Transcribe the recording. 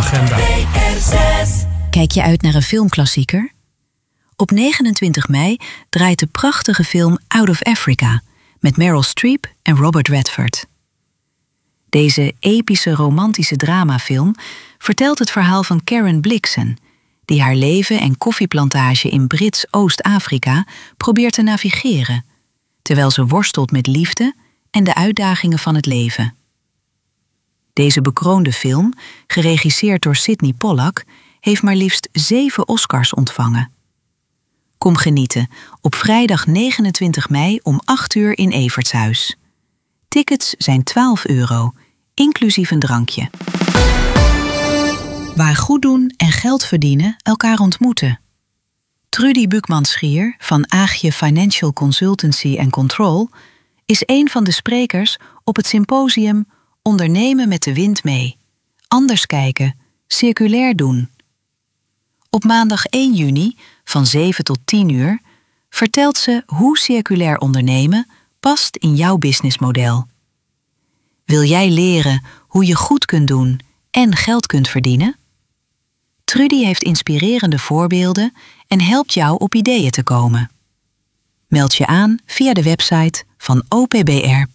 agenda. Kijk je uit naar een filmklassieker? Op 29 mei draait de prachtige film Out of Africa met Meryl Streep en Robert Redford. Deze epische romantische dramafilm vertelt het verhaal van Karen Blixen, die haar leven en koffieplantage in Brits Oost-Afrika probeert te navigeren, terwijl ze worstelt met liefde en de uitdagingen van het leven. Deze bekroonde film, geregisseerd door Sydney Pollack, heeft maar liefst 7 Oscars ontvangen. Kom genieten op vrijdag 29 mei om 8 uur in Evertshuis. Tickets zijn €12, inclusief een drankje. Waar goed doen en geld verdienen elkaar ontmoeten. Trudy Bukman-Schier van Aagje Financial Consultancy and Control is een van de sprekers op het symposium Ondernemen met de wind mee. Anders kijken, circulair doen. Op maandag 1 juni van 7 tot 10 uur vertelt ze hoe circulair ondernemen past in jouw businessmodel. Wil jij leren hoe je goed kunt doen en geld kunt verdienen? Trudy heeft inspirerende voorbeelden en helpt jou op ideeën te komen. Meld je aan via de website van opbr.nl.